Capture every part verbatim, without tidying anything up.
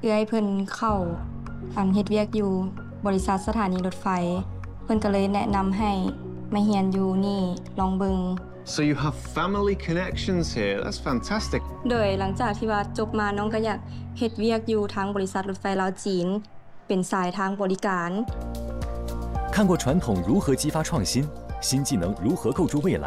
เอื้อยเพิ่นเข้าอันเฮ็ดเวียกอยู่บริษัทสถานีรถไฟเพิ่นก็เลยแนะนำให้มาเรียนอยู่นี่ลองเบิ่ง So you have family connections here. That's fantastic. โดยหลังจากที่ว่าจบมาน้องก็อยากเฮ็ดเวียกอยู่ทางบริษัทรถไฟลาวจีนเป็นสายทางบริการ看过传统如何激发创新，新技能如何构筑未来。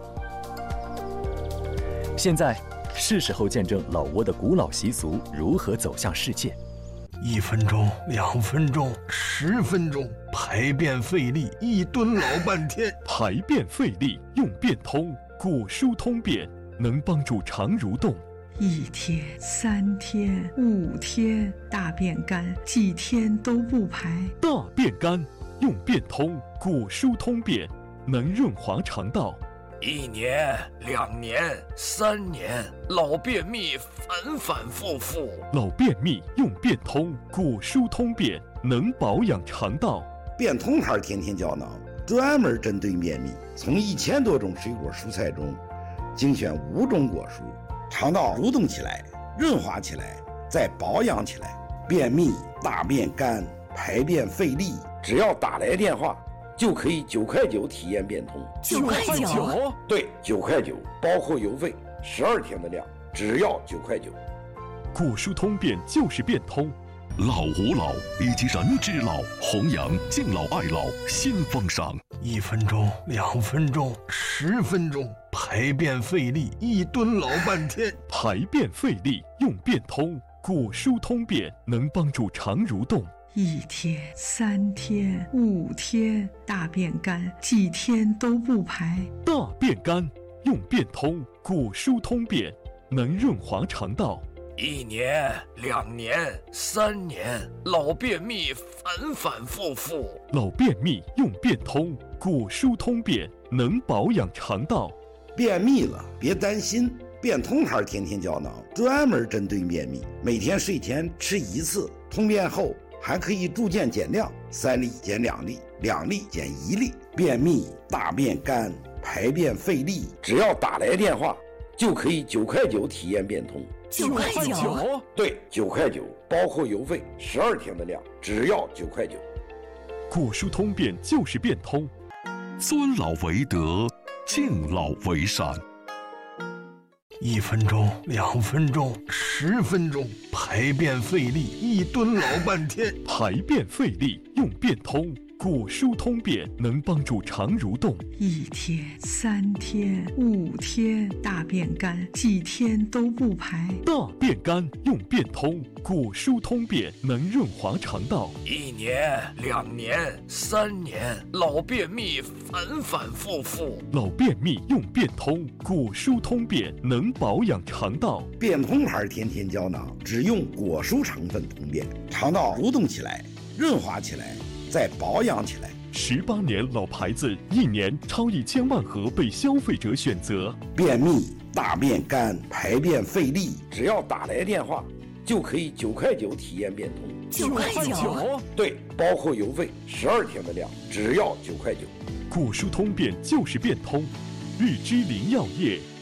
现在是时候见证老挝的古老习俗如何走向世界。 一分钟、两分钟、十分钟，排便费力，一蹲老半天。 排便费力，用便通，果蔬通便，能帮助肠蠕动。 一天、三天、五天，大便干，几天都不排。 大便干，用便通，果蔬通便，能润滑肠道。 一年、两年、三年，老便秘反反复复。 老便秘用便通，果蔬通便，能保养肠道。 便通牌天天胶囊专门针对便秘，从一千多种水果蔬菜中精选五种果蔬，肠道蠕动起来，润滑起来，再保养起来。便秘、大便干、排便费力，只要打来电话。就可以九块九体验变通， 九块九， 对，九块九，包括邮费，十二天的量，只要九块九。 果蔬通便就是变通， 老吾老以及人之老，弘扬敬老爱老新风尚。 一分钟、两分钟、十分钟，排便费力，一蹲老半天。 排便费力，用便通，果蔬通便，能帮助肠蠕动。 一天、三天、五天，大便干，几天都不排。 大便干，用便通，果蔬通便，能润滑肠道。 一年、两年、三年，老便秘反反复复。 老便秘用便通，果蔬通便，能保养肠道。 便秘了，别担心。便通牌天天胶囊专门针对便秘，每天睡前吃一次，通便后还可以逐渐减量，三粒减两粒，两粒减一粒。便秘、大便干、排便费力，只要打来电话，就可以九块九体验变通。 九块九， 对，九块九，包括邮费，十二天的量，只要九块九。 果蔬通便就是变通， 尊老为德，敬老为善。 一分钟、两分钟、十分钟，排便费力，一蹲老半天。 排便费力，用便通，果蔬通便，能帮助肠蠕动。 一天、三天、五天，大便干，几天都不排。 大便干，用便通，果蔬通便，能润滑肠道。 一年、两年、三年，老便秘反反复复。 老便秘用便通，果蔬通便，能保养肠道。 便通牌天天胶囊只用果蔬成分通便，肠道蠕动起来，润滑起来，再保养起来。 十八年老牌子，一年超一千万盒被消费者选择。 便秘、大便干、排便费力，只要打来电话，就可以九块九体验变通。 九块九， 对，包括邮费，十二天的量，只要九块九。 果蔬通便就是变通，日之林药业。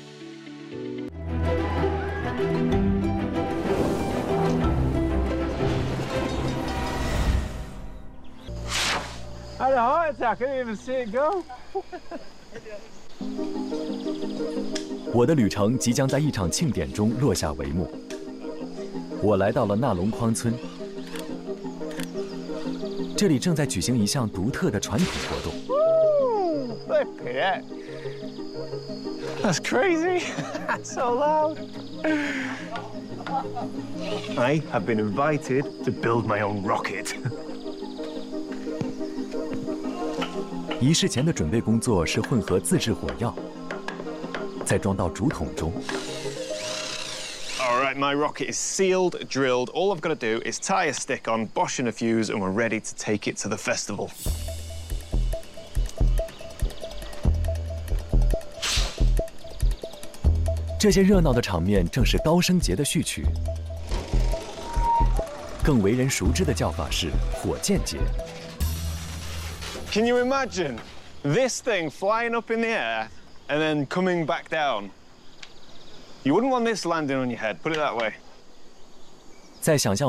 I had a heart attack. I didn't even see it go. 我的旅程即将在一场庆典中落下帷幕。我来到了纳龙框村，这里正在举行一项独特的传统活动。 Look at that. That's crazy. That's so loud. I have been invited to build my own rocket. 仪式前的准备工作是混合自制火药，再装到竹筒中。 All right, my rocket is sealed, drilled. All I've got to do is tie a stick on, bosh in a fuse, and we're ready to take it to the festival. 这些热闹的场面正是高声节的序曲。更为人熟知的叫法是火箭节。 Can you imagine this thing flying up in the air and then coming back down? You wouldn't want this landing on your head, put it that way. 在想象